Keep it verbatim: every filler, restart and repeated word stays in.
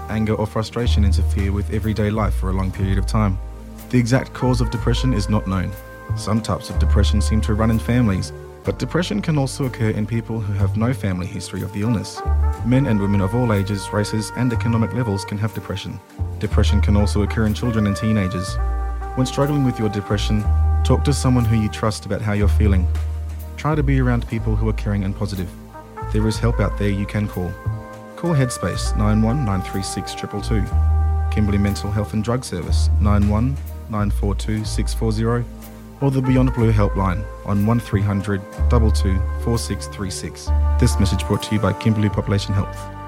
anger or frustration interfere with everyday life for a long period of time. The exact cause of depression is not known. Some types of depression seem to run in families, but depression can also occur in people who have no family history of the illness. Men and women of all ages, races, and economic levels can have depression. Depression can also occur in children and teenagers. When struggling with your depression, talk to someone who you trust about how you're feeling. Try to be around people who are caring and positive. There is help out there you can call. Call Headspace nine one nine three six two two two, Kimberley Mental Health and Drug Service nine one nine four two six four zero, or the Beyond Blue helpline on one three hundred two two four six three six. This message brought to you by Kimberley Population Health.